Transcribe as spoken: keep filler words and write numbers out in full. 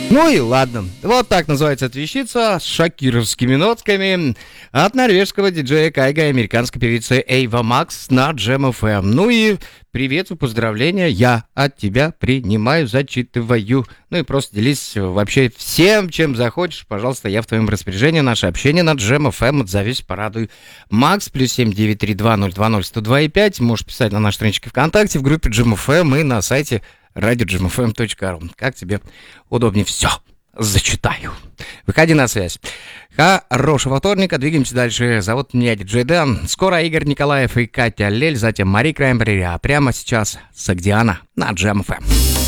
Ну и ладно. Вот так называется эта вещица с шакировскими нотками от норвежского диджея Кайга и американской певицы Эйва Макс на Джем эф эм. Ну и привет и поздравления я от тебя принимаю, зачитываю. Ну и просто делись вообще всем, чем захочешь. Пожалуйста, я в твоем распоряжении. Наше общение на Джем эф эм. Отзовись, порадуй. Макс, плюс семь девять три два ноль два ноль сто два и пять. Можешь писать на нашей страничке ВКонтакте, в группе Джем эф эм и на сайте радио джем эф эм точка ру. Как тебе удобнее, все зачитаю. Выходи на связь. Хорошего вторника, двигаемся дальше. Зовут меня Диджей Дэн. Скоро Игорь Николаев и Катя Лель, затем Мари Краймбрери, а прямо сейчас Согдиана на Джем эф эм.